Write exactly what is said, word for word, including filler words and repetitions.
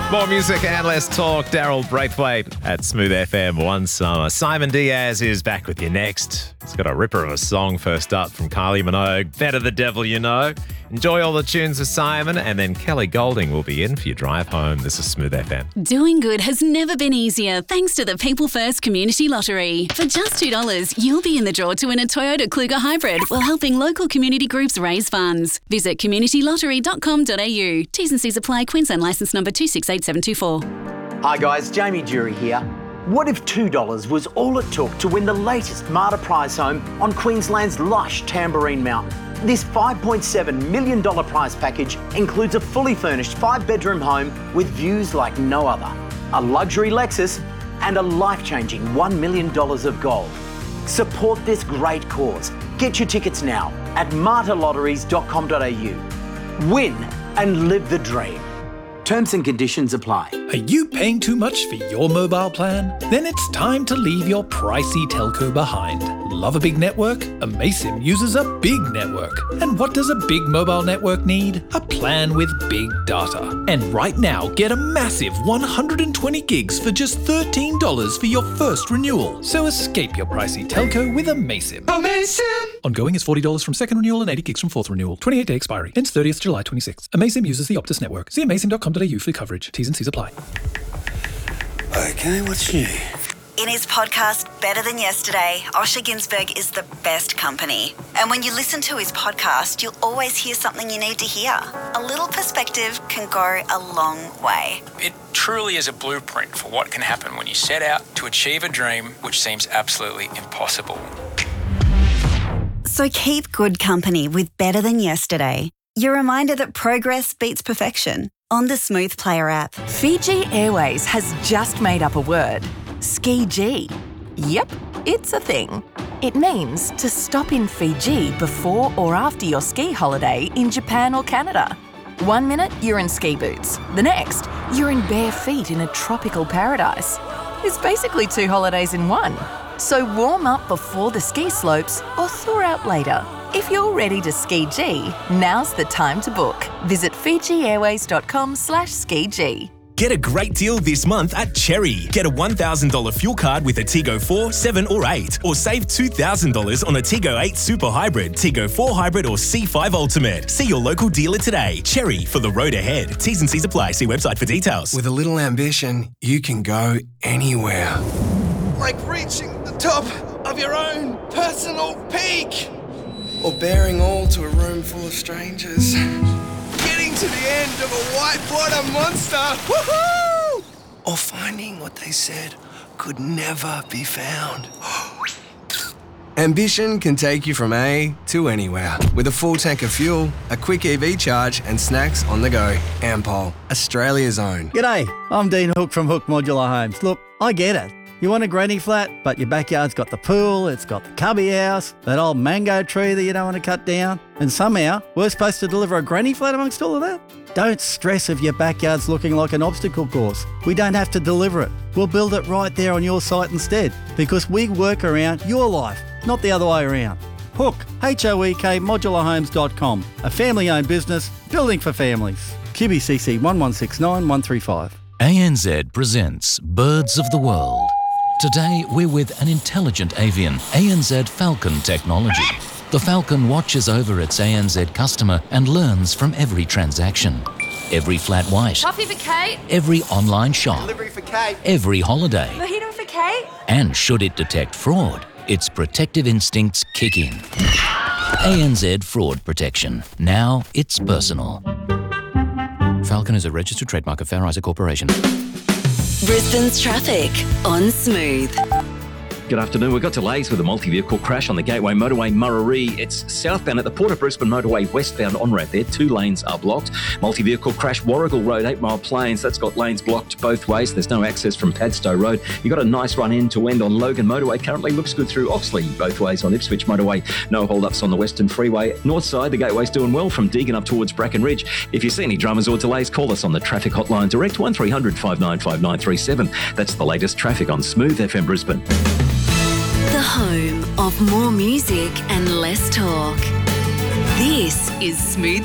More music and less talk. Daryl Braithwaite at Smooth F M One Summer. Simon Diaz is back with you next. He's got a ripper of a song first up from Kylie Minogue. Better the Devil You Know. Enjoy all the tunes of Simon, and then Kelly Golding will be in for your drive home. This is Smooth F M. Doing good has never been easier thanks to the People First Community Lottery. For just two dollars, you'll be in the draw to win a Toyota Kluger Hybrid while helping local community groups raise funds. Visit community lottery dot com dot a u. T's and C's apply. Queensland licence number two six eight seven two four. Hi guys, Jamie Jury here. What if two dollars was all it took to win the latest Marta prize home on Queensland's lush Tamborine Mountain? This five point seven million dollars prize package includes a fully furnished five-bedroom home with views like no other, a luxury Lexus, and a life-changing one million dollars of gold. Support this great cause. Get your tickets now at marta lotteries dot com dot a u. Win and live the dream. Terms and conditions apply. Are you paying too much for your mobile plan? Then it's time to leave your pricey telco behind. Love a big network? Amaysim uses a big network. And what does a big mobile network need? A plan with big data. And right now, get a massive one hundred twenty gigs for just thirteen dollars for your first renewal. So escape your pricey telco with Amaysim. Amaysim! Ongoing is forty dollars from second renewal and eighty gigs from fourth renewal. twenty-eight day expiry. Ends thirtieth July twenty-sixth. Amaysim uses the Optus network. See amaysim dot com dot a u for coverage. T's and C's apply. Okay, what's new? In his podcast, Better Than Yesterday, Osher Ginsberg is the best company. And when you listen to his podcast, you'll always hear something you need to hear. A little perspective can go a long way. It truly is a blueprint for what can happen when you set out to achieve a dream which seems absolutely impossible. So keep good company with Better Than Yesterday. Your reminder that progress beats perfection on the Smooth Player app. Fiji Airways has just made up a word. Ski-G. Yep, it's a thing. It means to stop in Fiji before or after your ski holiday in Japan or Canada. One minute, you're in ski boots. The next, you're in bare feet in a tropical paradise. It's basically two holidays in one. So warm up before the ski slopes or thaw out later. If you're ready to ski-G, now's the time to book. Visit fiji airways dot com slash ski-G. Get a great deal this month at Cherry. Get a one thousand dollars fuel card with a Tigo four, seven or eight. Or save two thousand dollars on a Tigo eight Super Hybrid, Tigo four Hybrid or C five Ultimate. See your local dealer today. Cherry, for the road ahead. T's and C's apply. See website for details. With a little ambition, you can go anywhere. Like reaching the top of your own personal peak. Or bearing all to a room full of strangers. Getting to the end of a whitewater monster. Woohoo! Or finding what they said could never be found. Ambition can take you from A to anywhere. With a full tank of fuel, a quick E V charge and snacks on the go. Ampol, Australia's own. G'day, I'm Dean Hook from Hook Modular Homes. Look, I get it. You want a granny flat, but your backyard's got the pool, it's got the cubby house, that old mango tree that you don't want to cut down, and somehow we're supposed to deliver a granny flat amongst all of that? Don't stress if your backyard's looking like an obstacle course. We don't have to deliver it. We'll build it right there on your site instead, because we work around your life, not the other way around. Hook, H O E K, modular homes dot com, a family-owned business, building for families. Q B C C one one six nine one three five. A N Z presents Birds of the World. Today, we're with an intelligent avian, A N Z Falcon technology. The Falcon watches over its A N Z customer and learns from every transaction. Every flat white. Coffee for Kate. Every online shop. Delivery for Kate. Every holiday. Mojito for Kate. And should it detect fraud, its protective instincts kick in. A N Z Fraud Protection. Now it's personal. Falcon is a registered trademark of Fair Isaac Corporation. Brisbane's traffic on Smooth. Good afternoon. We've got delays with a multi-vehicle crash on the Gateway Motorway Murarrie. It's southbound at the Port of Brisbane Motorway, westbound on route there. Two lanes are blocked. Multi-vehicle crash, Warrigal Road, Eight Mile Plains. That's got lanes blocked both ways. There's no access from Padstow Road. You've got a nice run in to end on Logan Motorway. Currently looks good through Oxley, both ways on Ipswich Motorway. No hold-ups on the Western Freeway. North side, the Gateway's doing well from Deagon up towards Bracken Ridge. If you see any dramas or delays, call us on the traffic hotline direct, one three hundred five nine five nine three seven. That's the latest traffic on Smooth F M Brisbane. The home of more music and less talk. This is Smooth